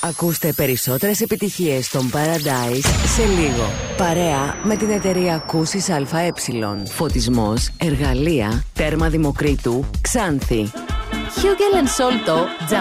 Ακούστε περισσότερες επιτυχίες των Paradise σε λίγο. Παρέα με την εταιρεία Ακούσεις ΑΕ. Φωτισμός, εργαλεία, τέρμα Δημοκρίτου, Ξάνθη. Hugel & Solto,